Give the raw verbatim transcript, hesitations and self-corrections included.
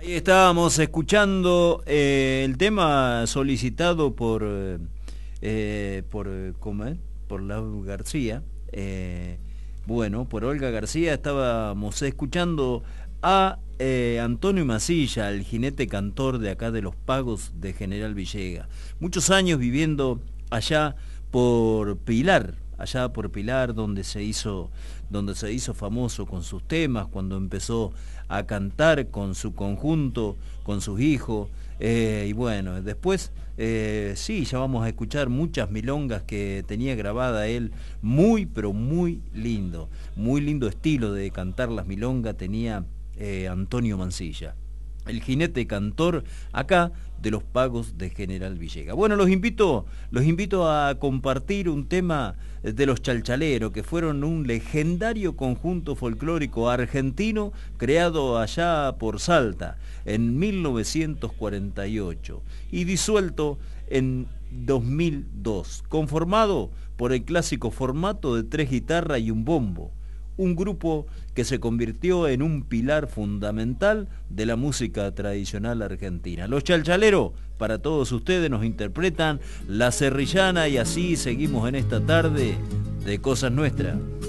Ahí estábamos escuchando eh, el tema solicitado por eh, eh, por eh, ¿cómo es? Por Lau García. Eh, bueno, por Olga García estábamos escuchando a eh, Antonio Masilla, el jinete cantor de acá de Los Pagos de General Villegas. Muchos años viviendo allá por Pilar, allá por Pilar, donde se hizo, donde se hizo famoso con sus temas, cuando empezó a cantar con su conjunto, con sus hijos, eh, y bueno, después eh, sí, ya vamos a escuchar muchas milongas que tenía grabada él, muy pero muy lindo, muy lindo estilo de cantar las milongas tenía eh, Antonio Mansilla, el jinete cantor acá de Los Pagos de General Villegas. Bueno, los invito, los invito a compartir un tema de los Chalchaleros, que fueron un legendario conjunto folclórico argentino creado allá por Salta en mil novecientos cuarenta y ocho y disuelto en dos mil dos, conformado por el clásico formato de tres guitarras y un bombo. Un grupo que se convirtió en un pilar fundamental de la música tradicional argentina. Los Chalchaleros, para todos ustedes, nos interpretan La Serrillana y así seguimos en esta tarde de Cosas Nuestras.